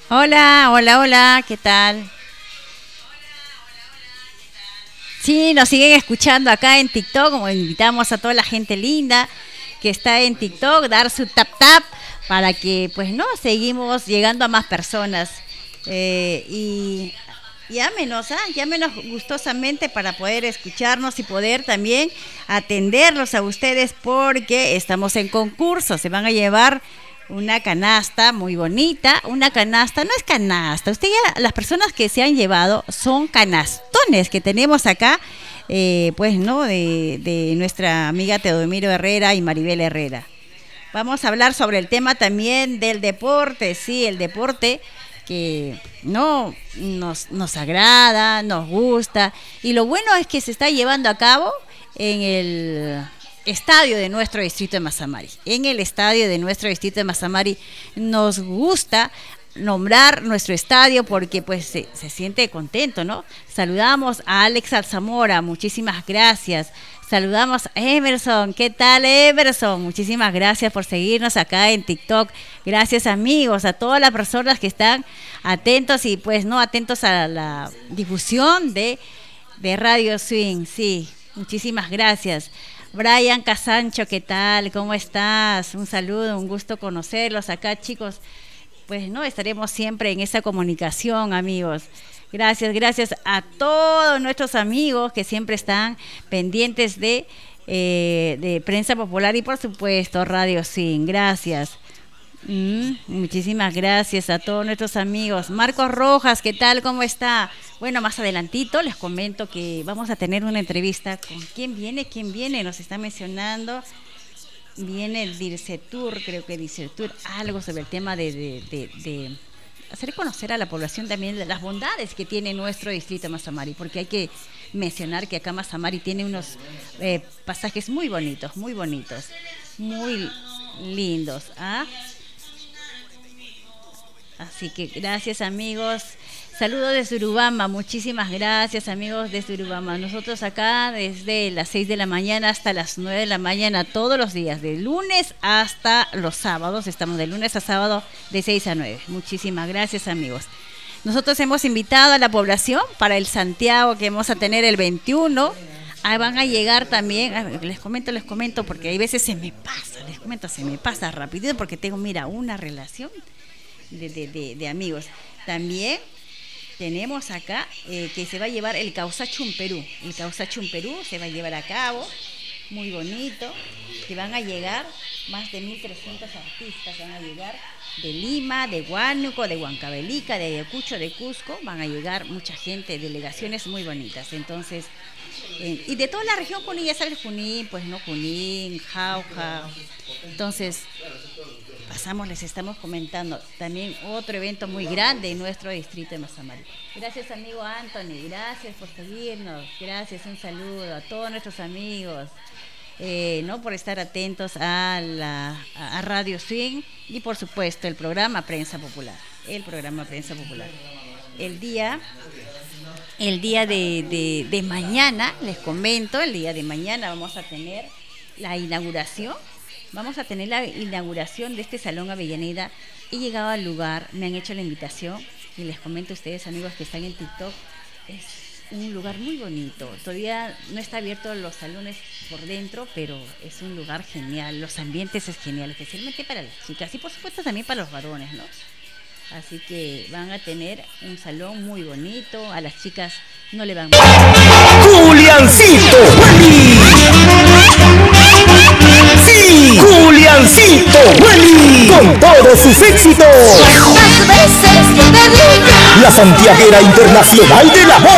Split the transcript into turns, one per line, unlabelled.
Hola, hola, hola, ¿qué tal? Sí, nos siguen escuchando acá en TikTok, como invitamos a toda la gente linda que está en TikTok, dar su tap tap para que, pues, no, seguimos llegando a más personas. Y llámenos gustosamente para poder escucharnos y poder también atenderlos a ustedes porque estamos en concurso. Se van a llevar una canasta muy bonita, una canasta, no es canasta, las personas que se han llevado son canastones que tenemos acá, pues no, de nuestra amiga Teodomiro Herrera y Maribel Herrera. Vamos a hablar sobre el tema también del deporte, sí, el deporte que no nos agrada, nos gusta, y lo bueno es que se está llevando a cabo en el estadio de nuestro distrito de Mazamari. En el estadio de nuestro distrito de Mazamari nos gusta nombrar nuestro estadio porque pues se siente contento, ¿no? Saludamos a Alex Alzamora, muchísimas gracias. Saludamos a Emerson, ¿qué tal Emerson? Muchísimas gracias por seguirnos acá en TikTok. Gracias amigos, a todas las personas que están atentos y pues no atentos a la difusión de Radio Swing, sí, muchísimas gracias. Brian Casancho, ¿qué tal? ¿Cómo estás? Un saludo, un gusto conocerlos acá, chicos. Pues no, estaremos siempre en esa comunicación, amigos. Gracias a todos nuestros amigos que siempre están pendientes de Prensa Popular y por supuesto Radio Sin. Gracias. Muchísimas gracias a todos nuestros amigos. Marcos Rojas, ¿qué tal? ¿Cómo está? Bueno, más adelantito les comento que vamos a tener una entrevista con quién viene, nos está mencionando. Viene el Dircetur, creo que Dircetur, algo sobre el tema de hacer conocer a la población también de las bondades que tiene nuestro distrito de Mazamari, porque hay que mencionar que acá Mazamari tiene unos pasajes muy bonitos, muy lindos. Así que gracias amigos. Saludos desde Urubamba, muchísimas gracias amigos desde Urubamba. Nosotros acá desde las 6 de la mañana hasta las 9 de la mañana todos los días, de lunes hasta los sábados, estamos de lunes a sábado de 6 a 9. Muchísimas gracias amigos. Nosotros hemos invitado a la población para el Santiago que vamos a tener el 21. Van a llegar también, les comento porque hay veces se me pasa rapidito porque tengo, mira, una relación de amigos. También tenemos acá que se va a llevar el Causachum Perú. El Causachum Perú se va a llevar a cabo, muy bonito, que van a llegar más de 1.300 artistas, van a llegar de Lima, de Huánuco, de Huancavelica, de Ayacucho, de Cusco, van a llegar mucha gente, delegaciones muy bonitas. Entonces, y de toda la región Junín, ya sabes, Junín, pues no, Junín, Jauja. Entonces, les estamos comentando también otro evento muy grande en nuestro distrito de Mazamari. Gracias amigo Anthony, gracias por seguirnos, gracias, un saludo a todos nuestros amigos, por estar atentos a Radio Swing y por supuesto el programa Prensa Popular. El día de mañana, les comento, el día de mañana vamos a tener la inauguración. De este Salón Avellaneda. He llegado al lugar, me han hecho la invitación y les comento a ustedes, amigos que están en TikTok, es un lugar muy bonito. Todavía no está abierto los salones por dentro, pero es un lugar genial. Los ambientes es genial, especialmente para las chicas y por supuesto también para los varones, ¿no? Así que van a tener un salón muy bonito. A las chicas no le van
¡Juliancito! ¡Sí! ¡Juliancito! ¡Con todos sus éxitos! La santiaguera internacional del amor.